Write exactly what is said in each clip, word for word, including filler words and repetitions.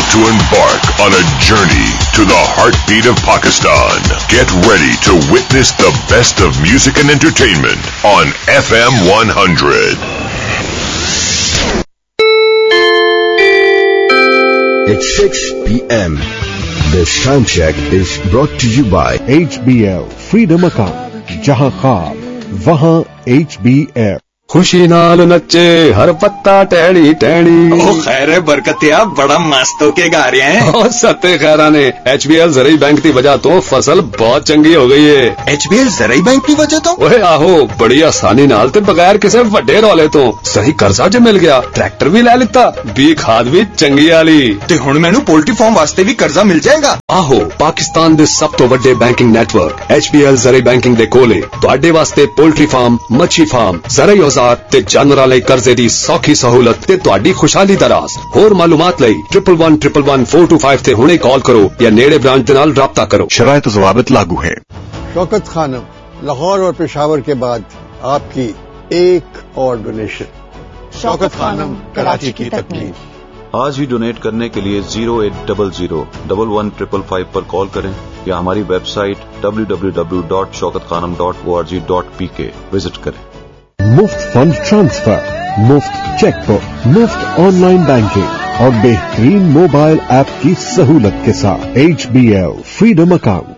about to embark on a journey to the heartbeat of Pakistan. Get ready to witness the best of music and entertainment on F M one hundred. It's six p.m. This time check is brought to you by H B L Freedom Account. Jahan Khab, wahan H B L. خوشی نال نچے ہر پتا ٹیڑی ٹیڑی او خیر برکتیا بڑا مست ہو کے گا رہے ہیں. ستے خیرا نے ایچ بی ایل زرعی بینک کی وجہ تو فصل بہت چنگی ہو گئی ہے. ایچ بی ایل زرعی بینک کی وجہ تو اوے آہو بڑی آسانی نال تے بغیر کسی وڈے رولے تو صحیح قرضہ جو مل گیا, ٹریکٹر بھی لے لیتا, بی کھاد بھی چنگی والی. تے ہن مینوں پولٹری فارم واسطے بھی قرضہ مل جائے گا. آہو پاکستان دے سب تو وڈے banking net work H be L زرعی بینکنگ دے کولے تواڈے واسطے پولٹری فارم, مچھی فارم, زرعی اوزار تے جانوراں لئی قرضے دی سوکھی سہولت تے تواڈی خوشحالی دا راز. ہور معلومات لئی triple one triple one four to five تے ہنے کال کرو یا نیڑے برانچ دے نال رابطہ کرو. شرائط و ضوابط لاگو ہے. شوکت خانم لاہور اور پشاور کے بعد آپ کی ایک اور ڈونیشن. شوکت خانم کراچی کی تکمیل. آج ہی ڈونیٹ کرنے کے لیے zero eight double zero double one triple five پر کال کریں یا ہماری web site W W W dot شوکت خانم dot O R G dot P کے وزٹ کریں. مفت فنڈ ٹرانسفر, مفت چیک بک, مفت آن لائن بینکنگ اور بہترین موبائل ایپ کی سہولت کے ساتھ H be L freedom account.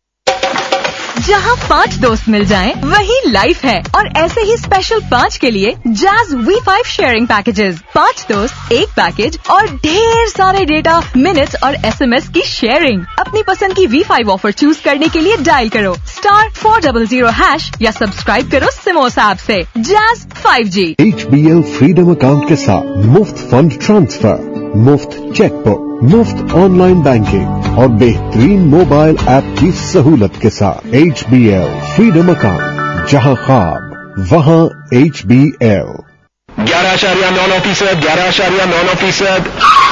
جہاں پانچ دوست مل جائیں وہی لائف ہے, اور ایسے ہی اسپیشل پانچ کے لیے jazz V five sharing packages. پانچ دوست ایک پیکج اور ڈھیر سارے ڈیٹا, منٹس اور ایس ایم ایس کی شیئرنگ. اپنی پسند کی وی فائیو آفر چوز کرنے کے لیے ڈائل کرو star four double zero hash یا سبسکرائب کرو سموس ایپ سے. Jazz five G. H be L freedom account کے ساتھ مفت فنڈ ٹرانسفر, مفت چیک بک, مفت آن لائن بینکنگ اور بہترین موبائل ایپ کی سہولت کے ساتھ H be L freedom account. جہاں خواب وہاں ایچ بی ایل. گیارہ اشاریہ نو فیصد گیارہ اشاریہ نو فیصد.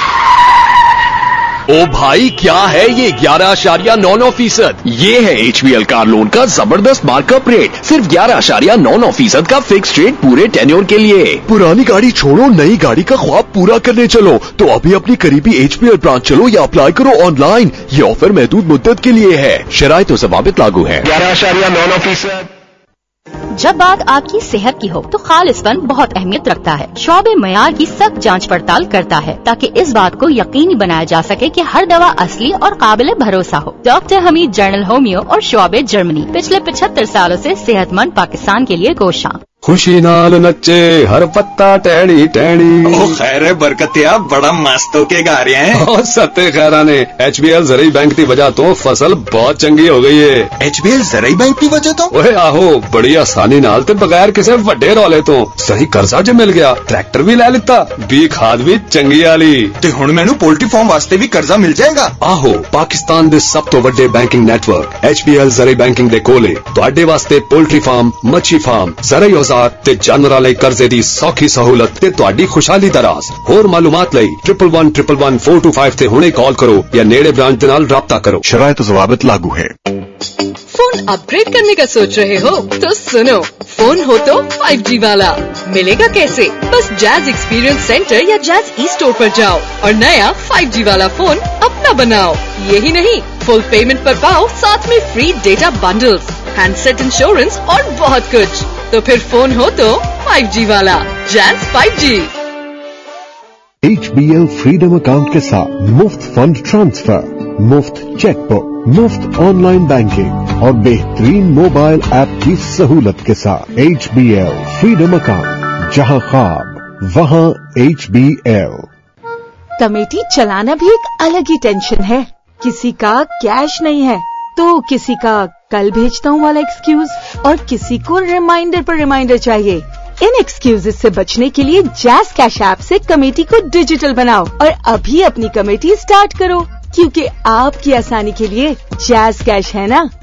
او بھائی کیا ہے یہ گیارہ اشاریہ نو نو فیصد؟ یہ ہے H be L car loan کا زبردست مارک اپ ریٹ. صرف گیارہ اشاریہ نو نو فیصد کا فکس ریٹ پورے ٹینیور کے لیے. پرانی گاڑی چھوڑو, نئی گاڑی کا خواب پورا کرنے چلو تو ابھی اپنی قریبی ایچ بی ایل برانچ چلو یا اپلائی کرو آن لائن. یہ آفر محدود مدت کے لیے ہے, شرائط و ضوابط لاگو ہے. گیارہ اشاریہ نو نو فیصد. جب بات آپ کی صحت کی ہو تو خالص فن بہت اہمیت رکھتا ہے. شعبے معیار کی سخت جانچ پڑتال کرتا ہے تاکہ اس بات کو یقینی بنایا جا سکے کہ ہر دوا اصلی اور قابل بھروسہ ہو. ڈاکٹر حمید جنرل ہومیو اور شعبے جرمنی پچھلے پچہتر سالوں سے صحت مند پاکستان کے لیے کوشاں. خوشی نال نچے ہر پتا ٹیڑی ٹیڑی. او خیر برکتیا بڑا مست ہو کے گا رہے ہیں. ستے خیرا نے ایچ بی ایل زرعی بینک کی وجہ تو فصل بہت چنگی ہو گئی ہے. ایچ بی ایل زرعی بینک کی وجہ تو اوے آہو بڑی آسانی نال تے بغیر کسی وڈے رولے تو صحیح قرضہ جو مل گیا, ٹریکٹر بھی لے لیتا, بی کھاد بھی چنگی والی. تے ہن مینوں پولٹری فارم واسطے بھی قرضہ مل جائے گا. آہو پاکستان دے سب تو وڈے banking net work H be L زرعی بینکنگ دے کولے تواڈے واسطے پولٹری فارم, مچھی فارم, زرعی اوزار تے جانوراں لئی قرضے دی سوکھی سہولت تے تواڈی خوشحالی دا راز. ہور معلومات لئی triple one triple one four to five تے ہنے کال کرو یا نیڑے برانچ دے نال رابطہ کرو. شرائط و ضوابط لاگو ہے. فون اپ گریڈ کرنے کا سوچ رہے ہو تو سنو, فون ہو تو فائیو جی والا. ملے گا کیسے؟ بس جاز ایکسپیرینس سینٹر یا جاز ای اسٹور پر جاؤ اور نیا فائیو جی والا فون اپنا بناؤ. یہی نہیں, فل پیمنٹ پر پاؤ ساتھ میں free data بنڈلز, hand set insurance اور بہت کچھ. تو پھر فون ہو تو فائیو جی والا. Jazz five G. H be L freedom account کے ساتھ مفت فنڈ ٹرانسفر, مفت چیک بک, مفت آن لائن بینکنگ اور بہترین موبائل ایپ کی سہولت کے ساتھ H be L freedom account. جہاں خواب وہاں ایچ بی ایل. کمیٹی چلانا بھی ایک الگ ہی ٹینشن ہے. کسی کا کیش نہیں ہے تو کسی کا کل بھیجتا ہوں والا ایکسکیوز, اور کسی کو ریمائنڈر پر ریمائنڈر چاہیے. ان ایکسکیوز سے بچنے کے لیے جاز کیش ایپ سے کمیٹی کو ڈیجیٹل بناؤ اور ابھی اپنی کمیٹی سٹارٹ کرو, کیونکہ آپ کی آسانی کے لیے جاز کیش ہے نا.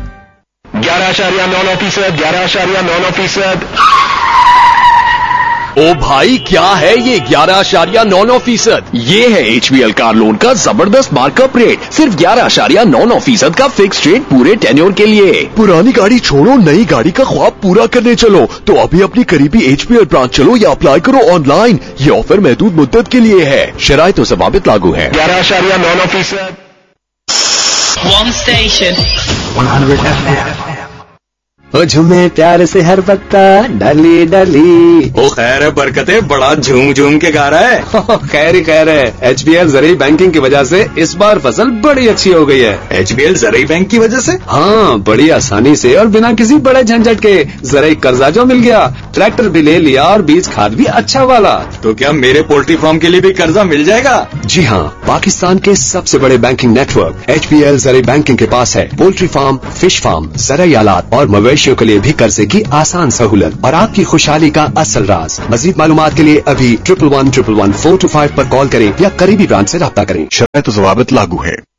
گیارہ اشاریہ نو نو فیصد گیارہ اشاریہ نو نو فیصد. ओ भाई क्या है ये ग्यारह आशारिया नौ नौ फीसद। ये है H B L car loan का जबरदस्त मार्कअप रेट, सिर्फ ग्यारह आशारिया नौ नौ फीसद का फिक्स रेट पूरे टेन्योर के लिए। पुरानी गाड़ी छोड़ो, नई गाड़ी का ख्वाब पूरा करने चलो तो अभी अपनी करीबी एच बी एल ब्रांच चलो या अप्लाई करो ऑनलाइन। ये ऑफर महदूद मुद्दत के लिए है, शराइत और ज़वाबित लागू है। ग्यारह आशारिया नौ नौ फीसद। One station. one hundred F M. ओ झूमे प्यार से हर बत्ता डाली डाली। ओ खैर है बरकते, बड़ा झूम झूम के गा रहा है। खैर ही खैर है, एच बी एल ज़रूरी बैंकिंग की वजह से इस बार फसल बड़ी अच्छी हो गई है। एच बी एल ज़रूरी बैंक की वजह से? हाँ, बड़ी आसानी से और बिना किसी बड़े झंझट के ज़रूरी कर्जा जो मिल गया, ट्रैक्टर भी ले लिया और बीज खाद भी अच्छा वाला। तो क्या मेरे पोल्ट्री फार्म के लिए भी कर्जा मिल जाएगा? जी हाँ, पाकिस्तान के सबसे बड़े banking network H B L ज़रूरी बैंकिंग के पास है पोल्ट्री फार्म, फिश फार्म, ज़रूरी आलात और मवेशियों के लिए भी कर्जे की आसान सहूलत और आपकी खुशहाली का असल राज। मजीद मालूमात के लिए अभी triple one triple one four to five पर कॉल करें या करीबी ब्रांच से राब्ता करें। शराइत और ज़वाबित लागू है।